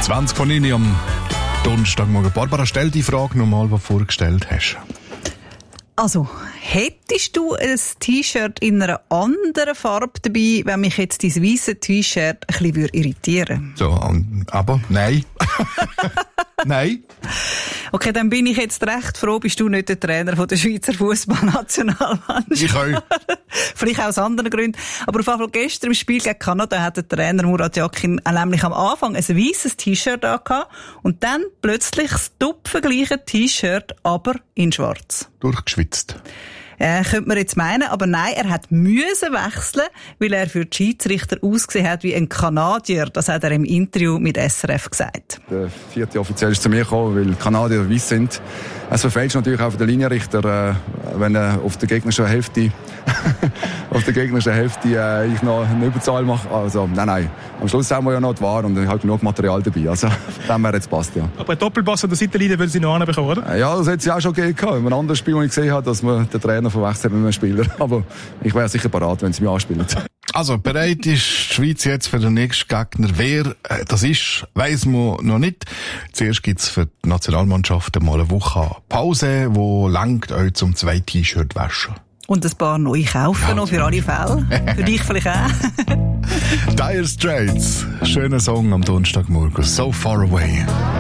20 von 9 am Donnerstagmorgen. Barbara, stell die Frage nochmal, die du vorgestellt hast. Also, hättest du ein T-Shirt in einer anderen Farbe dabei, wenn mich jetzt dein weisses T-Shirt ein bisschen irritieren würde? So, aber nein. Nein. Okay, dann bin ich jetzt recht froh, bist du nicht der Trainer von der Schweizer Fußballnationalmannschaft. Ich auch. Vielleicht auch aus anderen Gründen. Aber auf jeden Fall gestern im Spiel gegen Kanada hat der Trainer Murat Yakin nämlich am Anfang ein weisses T-Shirt angehabt und dann plötzlich das tupfengleiche T-Shirt, aber in schwarz. Durchgeschwitzt. Könnte man jetzt meinen, aber nein, er hat müssen wechseln, weil er für die Schiedsrichter ausgesehen hat wie ein Kanadier. Das hat er im Interview mit SRF gesagt. Der vierte Offiziell ist zu mir gekommen, weil die Kanadier weiss sind. Es verfälscht natürlich auch für den Linienrichter, wenn er auf der gegnerischen Hälfte ich noch eine Überzahl mache. Also, nein. Am Schluss haben wir ja noch die Ware und halt genug Material dabei. Also, dem wäre jetzt passt, ja. Aber ein Doppelpass an der Seitenlinie würden Sie noch anbekommen, oder? Ja, das hätte es ja auch schon gegeben. In einem anderen Spiel, wo ich gesehen habe, dass man den Trainer verwechselt mit einem Spieler. Aber ich wäre sicher bereit, wenn sie mich anspielen. Also, bereit ist die Schweiz jetzt für den nächsten Gegner. Wer das ist, weiss man noch nicht. Zuerst gibt's für die Nationalmannschaft mal eine Woche Pause, wo langt euch zum 2 T-Shirt waschen. Und ein paar neue kaufen noch für alle Fälle. Für dich vielleicht auch. Dire Straits. Schöner Song am Donnerstagmorgen. So Far Away.